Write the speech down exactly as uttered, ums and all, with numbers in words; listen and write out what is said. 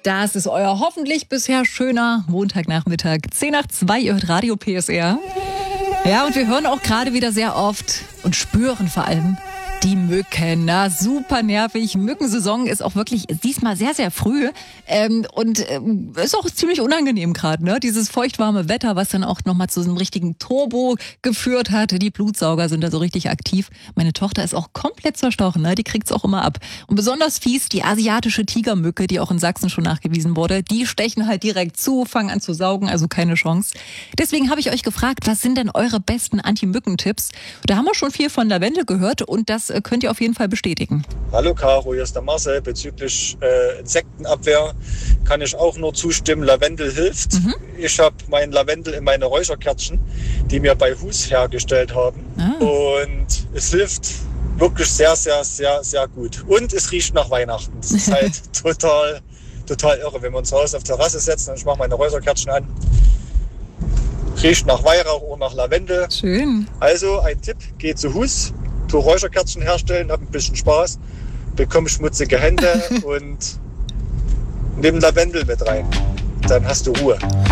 Das ist euer hoffentlich bisher schöner Montagnachmittag. zehn nach zwei, ihr hört Radio P S R. Ja, und wir hören auch gerade wieder sehr oft und spüren vor allem die Mücken. Na, super nervig. Mückensaison ist auch wirklich diesmal sehr, sehr früh. Ähm, und ähm, ist auch ziemlich unangenehm gerade, ne? Dieses feuchtwarme Wetter, was dann auch nochmal zu so einem richtigen Turbo geführt hat. Die Blutsauger sind da so richtig aktiv. Meine Tochter ist auch komplett zerstochen, ne? Die kriegt's auch immer ab. Und besonders fies die asiatische Tigermücke, die auch in Sachsen schon nachgewiesen wurde. Die stechen halt direkt zu, fangen an zu saugen, also keine Chance. Deswegen habe ich euch gefragt, was sind denn eure besten Anti-Mücken-Tipps? Da haben wir schon viel von Lavendel gehört und das könnt ihr auf jeden Fall bestätigen. Hallo Caro, hier ist der Marcel. Bezüglich äh, Insektenabwehr kann ich auch nur zustimmen. Lavendel hilft. Mhm. Ich habe mein Lavendel in meine Räucherkerzchen, die wir bei Hus hergestellt haben. Ah. Und es hilft wirklich sehr, sehr, sehr, sehr gut. Und es riecht nach Weihnachten. Das ist halt total, total irre. Wenn wir uns raus auf die Terrasse setzen und ich mache meine Räucherkerzchen an, riecht nach Weihrauch oder nach Lavendel. Schön. Also ein Tipp, geht zu Hus. Räucherkerzen herstellen, hab ein bisschen Spaß, bekomme schmutzige Hände und nimm Lavendel mit rein. Dann hast du Ruhe.